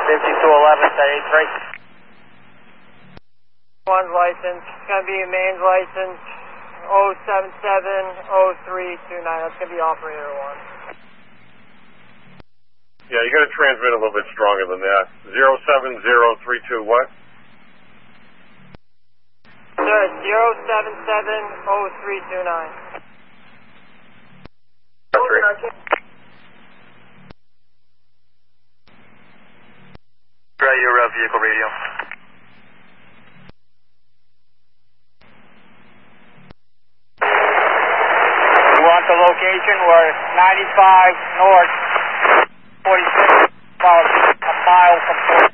5211, say 83. One's license. It's going to be a mains license. 0770329. That's going to be operator 1. Yeah, you got to transmit a little bit stronger than that. 07032 what? Sir, 0770329. Try your vehicle radio. You want the location? We're 95 north, 46, about a mile from 46.